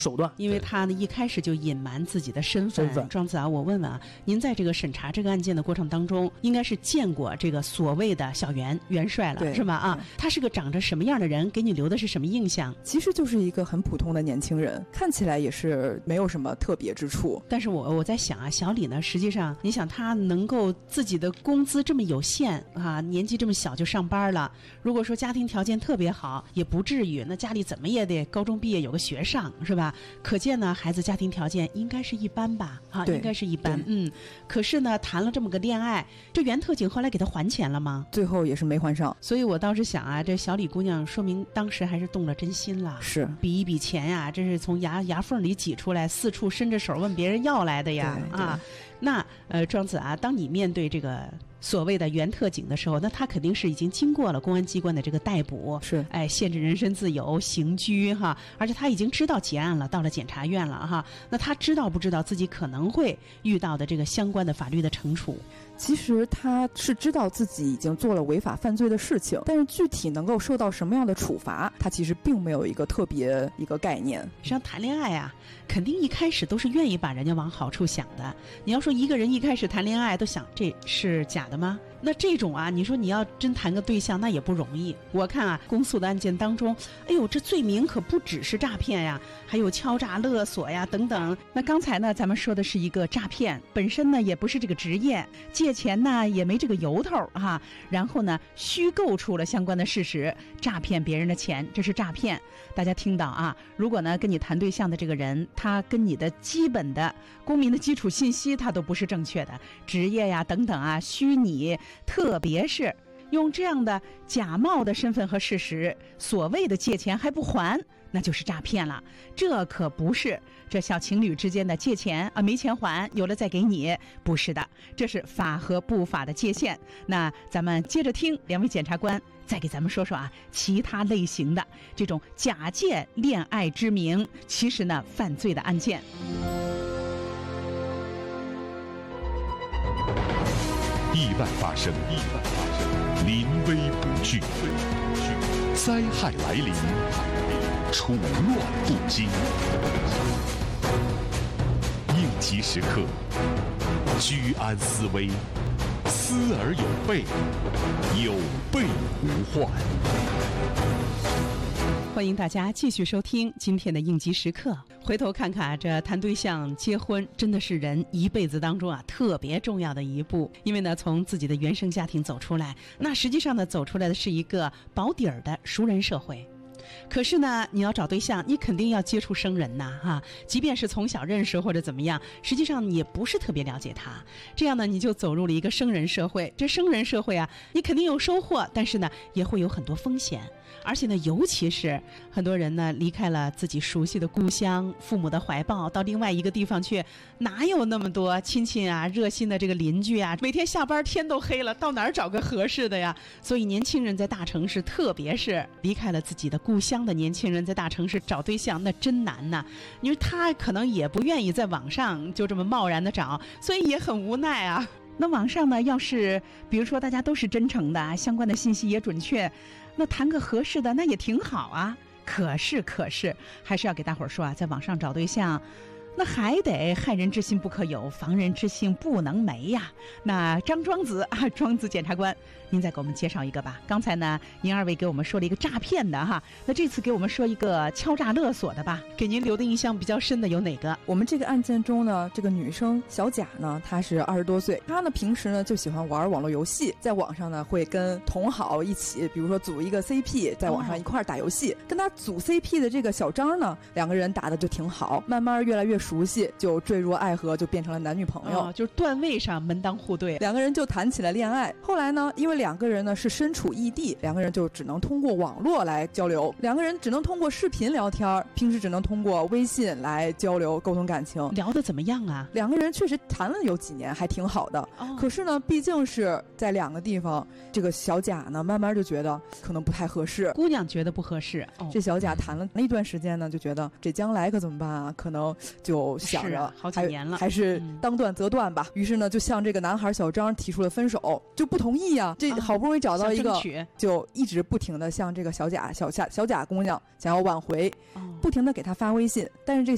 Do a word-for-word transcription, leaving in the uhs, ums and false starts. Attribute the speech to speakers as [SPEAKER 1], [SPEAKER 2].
[SPEAKER 1] 手段，
[SPEAKER 2] 因为他呢一开始就隐瞒自己的身份。
[SPEAKER 1] 身份
[SPEAKER 2] 庄子啊，我问问啊，您在这个审查这个案件的过程当中，应该是见过这个所谓的小袁元帅了，是吧？啊，他是个长着什么样的人？给你留的是什么印象？
[SPEAKER 3] 其实就是一个很普通的年轻人，看起来也是没有什么特别之处。
[SPEAKER 2] 但是我我在想啊，小李呢，实际上你想他能够自己的工资这么有限啊，年纪这么小就上班了，如果说家庭条件特别好，也不至于，那家里怎么也得高中毕业有个学上，是吧？可见呢，孩子家庭条件应该是一般吧？啊，应该是一般。嗯，可是呢，谈了这么个恋爱，这袁特警后来给他还钱了吗？
[SPEAKER 3] 最后也是没还上。
[SPEAKER 2] 所以我倒是想啊，这小李姑娘说明当时还是动了真心了。
[SPEAKER 3] 是，
[SPEAKER 2] 比一笔钱呀、啊，真是从牙牙缝里挤出来，四处伸着手问别人要来的呀。啊，那呃，庄子啊，当你面对这个所谓的袁特警的时候，那他肯定是已经经过了公安机关的这个逮捕，
[SPEAKER 3] 是，
[SPEAKER 2] 哎，限制人身自由、刑拘哈，而且他已经知道结案了，到了检察院了哈。那他知道不知道自己可能会遇到的这个相关的法律的惩处？
[SPEAKER 3] 其实他是知道自己已经做了违法犯罪的事情，但是具体能够受到什么样的处罚，他其实并没有一个特别一个概念。
[SPEAKER 2] 实际上谈恋爱啊，肯定一开始都是愿意把人家往好处想的。你要说一个人一开始谈恋爱都想这是假的吗？那这种啊，你说你要真谈个对象，那也不容易。我看啊，公诉的案件当中，哎呦，这罪名可不只是诈骗呀，还有敲诈勒索呀等等。那刚才呢，咱们说的是一个诈骗，本身呢也不是这个职业，借钱呢也没这个由头哈。然后呢，虚构出了相关的事实，诈骗别人的钱，这是诈骗。大家听到啊，如果呢跟你谈对象的这个人，他跟你的基本的公民的基础信息他都不是正确的，职业呀等等啊，虚拟。特别是用这样的假冒的身份和事实，所谓的借钱还不还，那就是诈骗了。这可不是这小情侣之间的借钱啊，没钱还，有了再给你，不是的，这是法和不法的界限。那咱们接着听两位检察官再给咱们说说啊，其他类型的这种假借恋爱之名，其实呢犯罪的案件。
[SPEAKER 4] 意外发生，意外发生，临危不惧，灾害来临，处乱不惊，应急时刻，居安思危，思而有备，有备无患。
[SPEAKER 2] 欢迎大家继续收听今天的应急时刻。回头看看这谈对象结婚真的是人一辈子当中啊特别重要的一步，因为呢从自己的原生家庭走出来，那实际上呢走出来的是一个保底儿的熟人社会。可是呢你要找对象，你肯定要接触生人呐哈，即便是从小认识或者怎么样，实际上你也不是特别了解他，这样呢你就走入了一个生人社会。这生人社会啊，你肯定有收获，但是呢也会有很多风险。而且呢尤其是很多人呢离开了自己熟悉的故乡、父母的怀抱，到另外一个地方去，哪有那么多亲戚啊、热心的这个邻居啊，每天下班天都黑了，到哪儿找个合适的呀？所以年轻人在大城市，特别是离开了自己的故乡的年轻人，在大城市找对象那真难呐。因为他可能也不愿意在网上就这么贸然的找，所以也很无奈啊。那网上呢，要是比如说大家都是真诚的，相关的信息也准确，那谈个合适的那也挺好啊。可是可是还是要给大伙儿说啊，在网上找对象，那还得害人之心不可有，防人之心不能没呀。那张庄子啊，庄子检察官，您再给我们介绍一个吧。刚才呢您二位给我们说了一个诈骗的哈，那这次给我们说一个敲诈勒索的吧。给您留的印象比较深的有哪个？
[SPEAKER 3] 我们这个案件中呢，这个女生小贾呢，她是二十多岁，她呢平时呢就喜欢玩网络游戏，在网上呢会跟同好一起，比如说组一个 C P， 在网上一块打游戏、哦、跟她组 C P 的这个小张呢，两个人打的就挺好，慢慢越来越熟悉，就坠入爱河，就变成了男女朋友、
[SPEAKER 2] 哦、就是段位上门当户对，
[SPEAKER 3] 两个人就谈起了恋爱。后来呢，因为两个人呢是身处异地，两个人就只能通过网络来交流，两个人只能通过视频聊天，平时只能通过微信来交流沟通感情。
[SPEAKER 2] 聊得怎么样啊？
[SPEAKER 3] 两个人确实谈了有几年，还挺好的、哦、可是呢毕竟是在两个地方，这个小贾呢慢慢就觉得可能不太合适，
[SPEAKER 2] 姑娘觉得不合适、哦、
[SPEAKER 3] 这小贾谈了那段时间呢，就觉得这将来可怎么办啊，可能就想着、
[SPEAKER 2] 啊、好几年了，
[SPEAKER 3] 还是当断则断吧、嗯、于是呢就向这个男孩小张提出了分手，就不同意啊，这好不容易找到一个、啊、就一直不停的向这个小贾小贾小贾姑娘想要挽回、哦、不停的给他发微信，但是这